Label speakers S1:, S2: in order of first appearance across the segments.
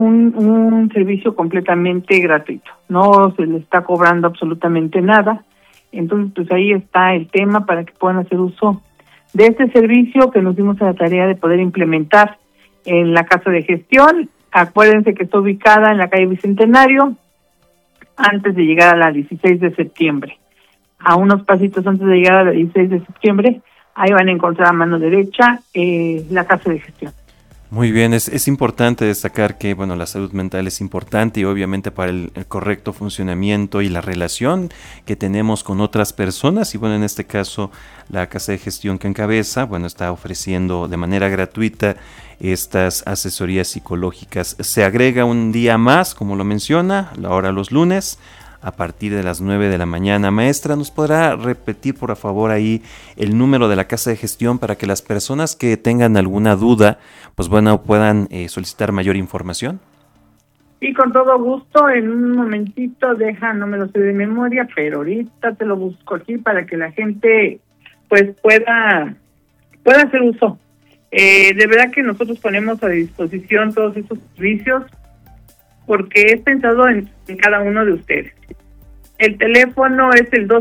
S1: un servicio completamente gratuito, no se le está cobrando absolutamente nada. Entonces, pues ahí está el tema para que puedan hacer uso de este servicio que nos dimos a la tarea de poder implementar en la casa de gestión. Acuérdense que está ubicada en la calle Bicentenario, antes de llegar a la 16 de septiembre. A unos pasitos antes de llegar a la 16 de septiembre, ahí van a encontrar a mano derecha la casa de gestión.
S2: Muy bien, es importante destacar que bueno, la salud mental es importante y obviamente para el correcto funcionamiento y la relación que tenemos con otras personas, y bueno, en este caso la casa de gestión que encabeza, bueno, está ofreciendo de manera gratuita estas asesorías psicológicas. Se agrega un día más, como lo menciona, ahora los lunes, a partir de las 9 de la mañana. Maestra, ¿nos podrá repetir por favor ahí el número de la casa de gestión para que las personas que tengan alguna duda, pues bueno, puedan solicitar mayor información?
S1: Sí, con todo gusto. En un momentito, no me lo sé de memoria, pero ahorita te lo busco aquí para que la gente pues pueda hacer uso. De verdad que nosotros ponemos a disposición todos esos servicios porque es pensado en cada uno de ustedes. El teléfono es el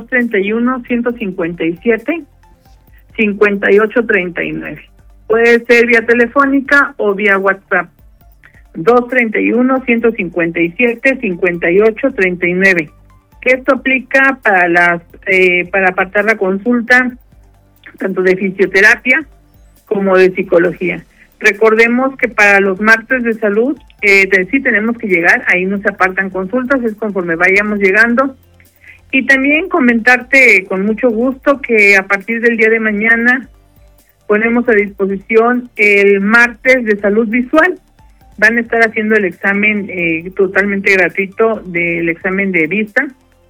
S1: 231-157-5839. Puede ser vía telefónica o vía WhatsApp. 231-157-5839. Que esto aplica para apartar la consulta tanto de fisioterapia como de psicología. Recordemos que para los martes de salud sí tenemos que llegar, ahí no se apartan consultas, es conforme vayamos llegando. Y también comentarte con mucho gusto que a partir del día de mañana ponemos a disposición el martes de salud visual. Van a estar haciendo el examen totalmente gratuito del examen de vista,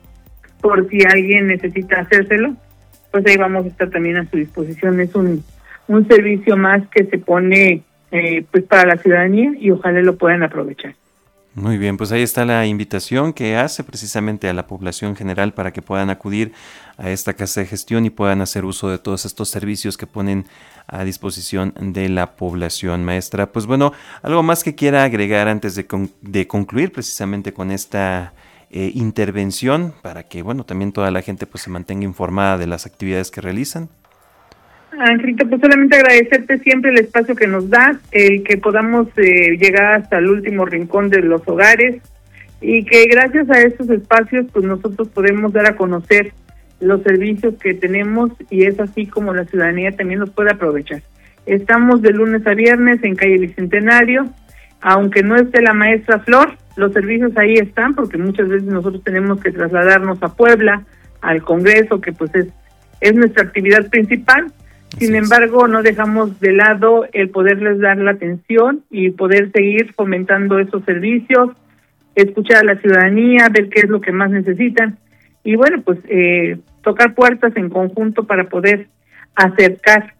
S1: por si alguien necesita hacérselo, pues ahí vamos a estar también a su disposición. Es un servicio más que se pone pues para la ciudadanía y ojalá lo puedan aprovechar.
S2: Muy bien, pues ahí está la invitación que hace precisamente a la población general para que puedan acudir a esta casa de gestión y puedan hacer uso de todos estos servicios que ponen a disposición de la población. Maestra, pues bueno, algo más que quiera agregar antes de concluir precisamente con esta intervención para que bueno, también toda la gente pues se mantenga informada de las actividades que realizan.
S1: Angelito, pues solamente agradecerte siempre el espacio que nos das, el que podamos llegar hasta el último rincón de los hogares y que gracias a esos espacios pues nosotros podemos dar a conocer los servicios que tenemos y es así como la ciudadanía también los puede aprovechar. Estamos de lunes a viernes en calle Bicentenario, aunque no esté la maestra Flor, los servicios ahí están porque muchas veces nosotros tenemos que trasladarnos a Puebla, al Congreso, que pues es nuestra actividad principal. Sin embargo, no dejamos de lado el poderles dar la atención y poder seguir fomentando esos servicios, escuchar a la ciudadanía, ver qué es lo que más necesitan y bueno, pues tocar puertas en conjunto para poder acercar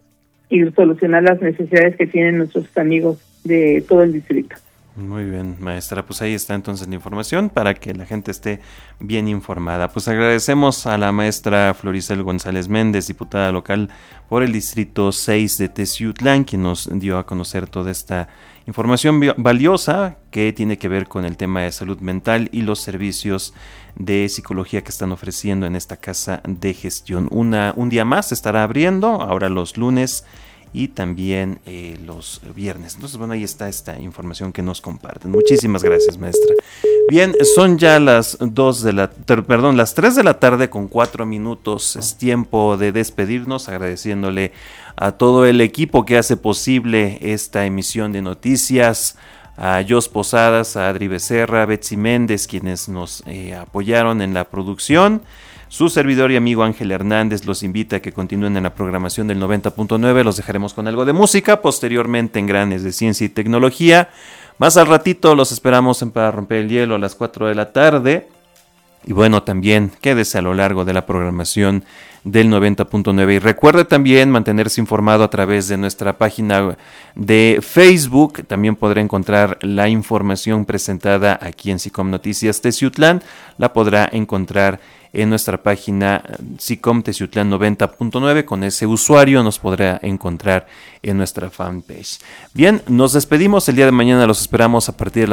S1: y solucionar las necesidades que tienen nuestros amigos de todo el distrito.
S2: Muy bien, maestra, pues ahí está entonces la información para que la gente esté bien informada. Pues agradecemos a la maestra Floricel González Méndez, diputada local por el distrito 6 de Teciutlán, quien nos dio a conocer toda esta información valiosa que tiene que ver con el tema de salud mental y los servicios de psicología que están ofreciendo en esta casa de gestión. Un día más se estará abriendo, ahora los lunes y también los viernes. Entonces, bueno, ahí está esta información que nos comparten. Muchísimas gracias, maestra. Bien, son ya las 3 de la tarde con 4 minutos. Es tiempo de despedirnos, agradeciéndole a todo el equipo que hace posible esta emisión de noticias, a Jos Posadas, a Adri Becerra, a Betsy Méndez, quienes nos apoyaron en la producción. Su servidor y amigo Ángel Hernández los invita a que continúen en la programación del 90.9. Los dejaremos con algo de música, posteriormente en Granes de Ciencia y Tecnología. Más al ratito los esperamos en Para Romper el Hielo a las 4 de la tarde. Y bueno, también quédese a lo largo de la programación del 90.9 y recuerde también mantenerse informado a través de nuestra página de Facebook. También podrá encontrar la información presentada aquí en SICOM Noticias Teciutlán. La podrá encontrar en nuestra página SICOM Teciutlán 90.9. Con ese usuario nos podrá encontrar en nuestra fanpage. Bien, nos despedimos el día de mañana. Los esperamos a partir de las